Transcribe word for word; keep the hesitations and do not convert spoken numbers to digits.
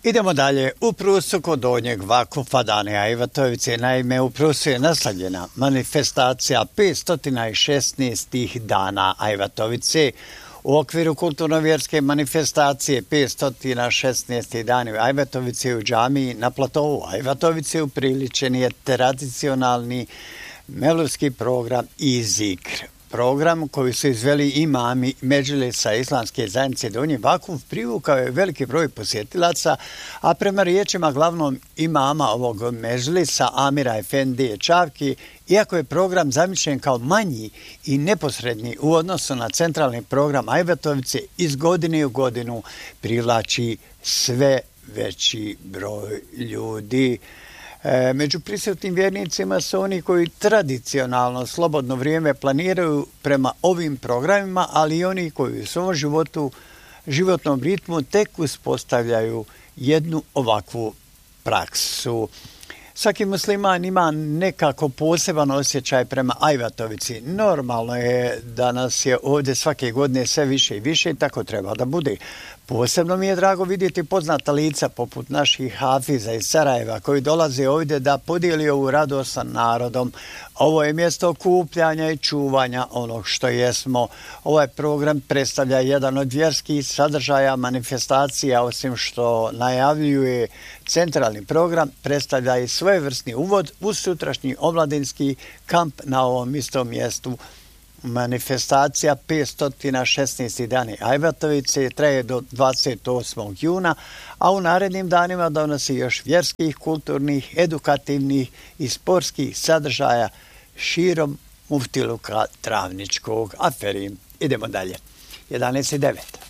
Idemo dalje. U Prusu kod Donjeg Vakufa Dane Ajvatovice, naime u Prusu je naslavljena manifestacija petsto šesnaest dana Ajvatovice. U okviru kulturno-vjerske manifestacije petsto šesnaest dani Ajvatovice u džamiji na platovu Ajvatovice upriličen je tradicionalni melodski program i zikr. Program koji su izveli imami Medžlisa Islamske zajednice Donji Vakuf privukao je veliki broj posjetilaca, a prema riječima glavnom imama ovog Medžlisa Amira Efendije Čavki, iako je program zamišljen kao manji i neposredni u odnosu na centralni program Ajvatovice, iz godine u godinu privlači sve veći broj ljudi. Među prisutnim vjernicima su oni koji tradicionalno slobodno vrijeme planiraju prema ovim programima, ali i oni koji u svom životu, životnom ritmu tek uspostavljaju jednu ovakvu praksu. Svaki musliman ima nekako poseban osjećaj prema Ajvatovici. Normalno je da nas je ovdje svake godine sve više i više i tako treba da bude. Posebno mi je drago vidjeti poznata lica poput naših hafiza iz Sarajeva koji dolaze ovdje da podijeli ovu radost sa narodom. Ovo je mjesto okupljanja i čuvanja onog što jesmo. Ovaj program predstavlja jedan od vjerskih sadržaja manifestacija, osim što najavljuje centralni program, predstavlja i svojevrsni uvod u sutrašnji omladinski kamp na ovom istom mjestu. Manifestacija petsto šesnaest dani Ajvatovice traje do dvadeset osmog juna, a u narednim danima donosi još vjerskih, kulturnih, edukativnih i sportskih sadržaja širom muftiluka Travničkog. Aferin. Idemo dalje. jedanaest i devet.